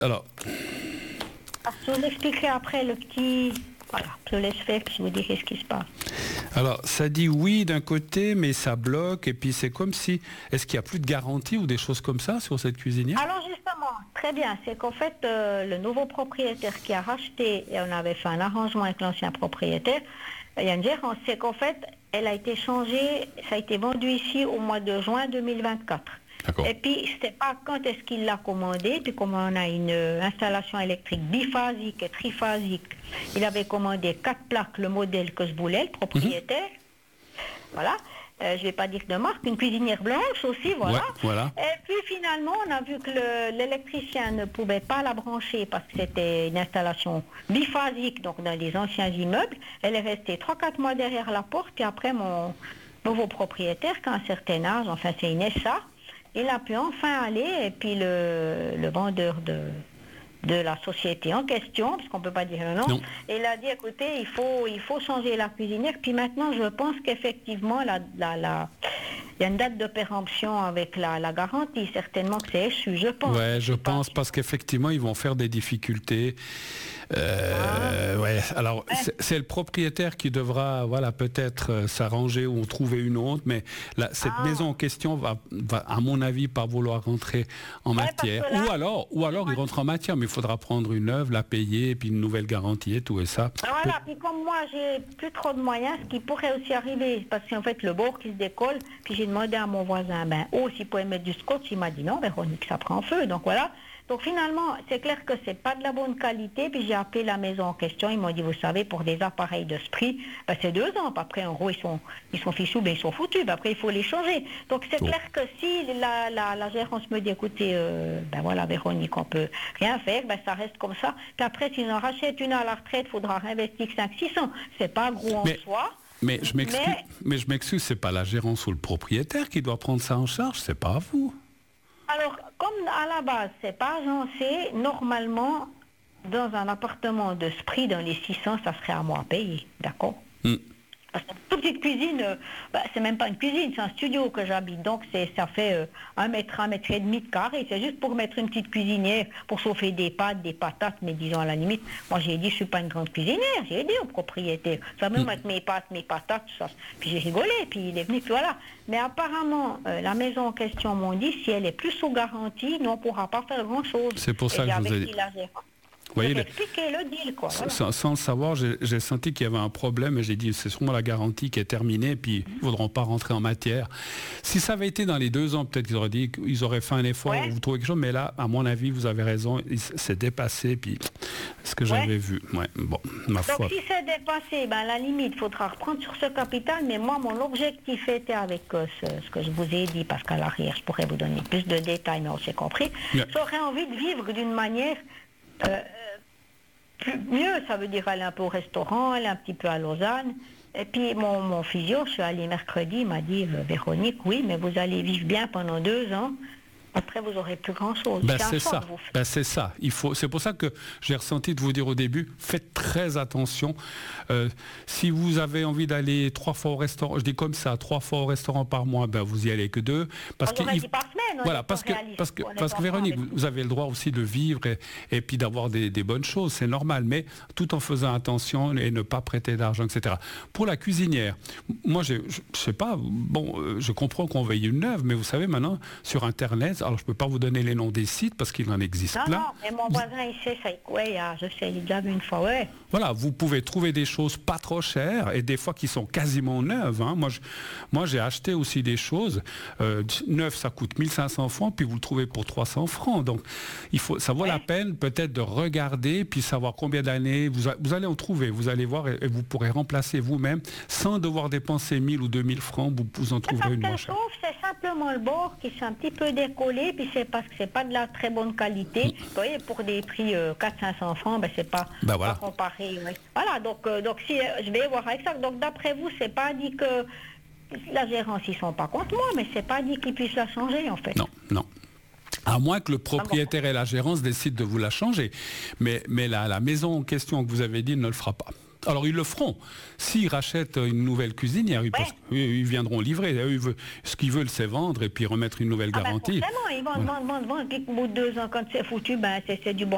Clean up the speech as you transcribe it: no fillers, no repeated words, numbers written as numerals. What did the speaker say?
Alors, Je vous expliquerai après le petit... Voilà, je laisse faire, puis je vous dirai ce qui se passe. alors, ça dit oui d'un côté, mais ça bloque, et puis c'est comme si... Est-ce qu'il n'y a plus de garantie ou des choses comme ça sur cette cuisinière? Alors justement, très bien, c'est qu'en fait, le nouveau propriétaire qui a racheté, et on avait fait un arrangement avec l'ancien propriétaire, il y a une gérance, c'est qu'en fait, elle a été changée, ça a été vendu ici au mois de juin 2024. D'accord. Et puis, je ne sais pas quand est-ce qu'il l'a commandé, puis comme on a une installation électrique biphasique et triphasique, il avait commandé 4 plaques, le modèle que je voulais, le propriétaire. Voilà. Je ne vais pas dire de marque, une cuisinière blanche aussi, voilà. Ouais, voilà. Et puis finalement, on a vu que l'électricien ne pouvait pas la brancher parce que c'était une installation biphasique, donc dans les anciens immeubles. Elle est restée 3-4 mois derrière la porte, et après mon nouveau propriétaire, qui a un certain âge, enfin c'est une SA, il a pu enfin aller, et puis le vendeur de la société en question, parce qu'on ne peut pas dire le nom, Non. il a dit, écoutez, il faut changer la cuisinière, puis maintenant je pense qu'effectivement, il y a une date de péremption avec la garantie, certainement que c'est échu, je pense. Ouais, je pense, parce qu'effectivement, ils vont faire des difficultés. Ouais, alors c'est le propriétaire qui devra, voilà, peut-être s'arranger ou trouver une autre, mais cette maison en question va, à mon avis, pas vouloir rentrer en matière. Parce que là, Ou alors il rentre en matière, mais il faudra prendre une œuvre, la payer, et puis une nouvelle garantie et tout, et ça. Voilà, puis comme moi j'ai plus trop de moyens, ce qui pourrait aussi arriver, parce qu'en fait le bord qui se décolle, puis j'ai demandé à mon voisin, s'il pouvait mettre du scotch, il m'a dit non, Véronique, ça prend feu, donc voilà. Donc finalement, c'est clair que c'est pas de la bonne qualité, puis j'ai appelé la maison en question, ils m'ont dit, vous savez, pour des appareils de ce prix, c'est 2 ans, puis après en gros ils sont fichus, ils sont foutus, puis après il faut les changer. Donc c'est clair que si la gérance me dit, écoutez, voilà Véronique, on peut rien faire, ça reste comme ça, puis après s'ils en rachètent une à la retraite, il faudra réinvestir 500-600, c'est pas gros en soi. Mais je m'excuse, c'est pas la gérance ou le propriétaire qui doit prendre ça en charge, c'est pas à vous. Alors, comme à la base, c'est pas agencé, normalement, dans un appartement de ce prix, dans les 600, ça serait à moi à payer, d'accord? Parce que toute petite cuisine, c'est même pas une cuisine, c'est un studio que j'habite, donc ça fait 1 mètre et demi de carré, c'est juste pour mettre une petite cuisinière, pour chauffer des pâtes, des patates, mais disons à la limite, moi j'ai dit je suis pas une grande cuisinière, j'ai dit au propriétaire, ça va me mettre mes pâtes, mes patates, tout ça. Puis j'ai rigolé, puis il est venu, puis voilà. Mais apparemment, la maison en question m'ont dit, si elle est plus sous garantie, nous on pourra pas faire grand chose. C'est pour ça que je vous ai dit. Vous voyez, expliquer le deal, quoi. Voilà. Sans le savoir, j'ai senti qu'il y avait un problème et j'ai dit c'est sûrement la garantie qui est terminée, puis ils ne voudront pas rentrer en matière. Si ça avait été dans les 2 ans, peut-être qu'ils auraient dit qu'ils auraient fait un effort, vous trouvez quelque chose, mais là, à mon avis, vous avez raison, c'est dépassé, puis ce que j'avais vu. Ouais, bon, ma foi. Donc si c'est dépassé, à la limite, il faudra reprendre sur ce capital, mais moi, mon objectif était avec ce que je vous ai dit, parce qu'à l'arrière, je pourrais vous donner plus de détails, mais on s'est compris. J'aurais envie de vivre d'une manière... mieux, ça veut dire aller un peu au restaurant, aller un petit peu à Lausanne. Et puis mon physio, je suis allée mercredi, il m'a dit, Véronique, oui, mais vous allez vivre bien pendant 2 ans. Après, vous n'aurez plus grand-chose. C'est ça. C'est ça. C'est pour ça que j'ai ressenti de vous dire au début, faites très attention. Si vous avez envie d'aller 3 fois au restaurant, je dis comme ça, 3 fois au restaurant par mois, vous y allez que 2. Parce que, par semaine. Voilà, parce que Véronique, vous avez le droit aussi de vivre et puis d'avoir des bonnes choses, c'est normal, mais tout en faisant attention et ne pas prêter d'argent, etc. Pour la cuisinière, moi, je sais pas, je comprends qu'on veuille une œuvre, mais vous savez, maintenant, sur Internet, alors je ne peux pas vous donner les noms des sites parce qu'il en existe plein. Non, mais mon voisin, il sait, je sais, il l'a déjà vu une fois, Voilà, vous pouvez trouver des choses pas trop chères et des fois qui sont quasiment neuves. Hein. Moi, j'ai acheté aussi des choses. Neuf, ça coûte 1500 francs, puis vous le trouvez pour 300 francs. Donc, ça vaut la peine peut-être de regarder, puis savoir combien d'années vous allez en trouver. Vous allez voir et vous pourrez remplacer vous-même sans devoir dépenser 1000 ou 2000 francs. Vous en trouverez une moins chère. C'est simplement le bord qui s'est un petit peu décollé, puis c'est parce que c'est pas de la très bonne qualité. Vous voyez, pour des prix 400-500 francs, c'est pas, pas comparé. Voilà, donc si je vais voir avec ça. Donc d'après vous, c'est pas dit que la gérance, ils sont pas contre moi, mais c'est pas dit qu'ils puissent la changer en fait. Non. À moins que le propriétaire et la gérance décident de vous la changer. Mais la maison en question que vous avez dit ne le fera pas. Alors ils le feront. S'ils rachètent une nouvelle cuisinière, ils viendront livrer. Ce qu'ils veulent, c'est vendre et puis remettre une nouvelle garantie. Forcément, ils vont vendre. Puis au bout de 2 ans, quand c'est foutu, c'est du bon.